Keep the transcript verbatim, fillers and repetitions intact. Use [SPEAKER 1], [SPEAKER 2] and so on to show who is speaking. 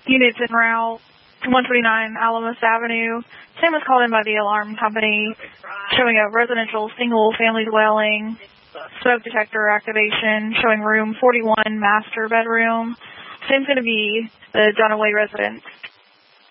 [SPEAKER 1] Units en route. one twenty-nine Alamos Avenue. Sam was called in by the alarm company showing a residential single-family dwelling. Smoke detector activation showing room forty-one master bedroom. Sam's going to be the Dunaway residence.